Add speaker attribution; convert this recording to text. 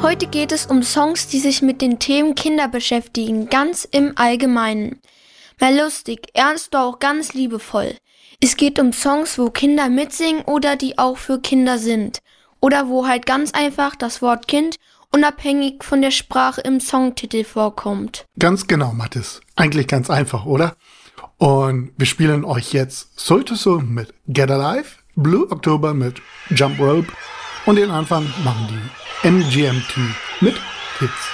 Speaker 1: Heute geht es um Songs, die sich mit den Themen Kinder beschäftigen, ganz im Allgemeinen. Mal lustig, ernst oder auch ganz liebevoll. Es geht um Songs, wo Kinder mitsingen oder die auch für Kinder sind. Oder wo halt ganz einfach das Wort Kind unabhängig von der Sprache im Songtitel vorkommt.
Speaker 2: Ganz genau, Mathis. Eigentlich ganz einfach, oder? Und wir spielen euch jetzt Soul II Soul mit Get Alive, Blue October mit Jump Rope und den Anfang machen die MGMT mit Kids.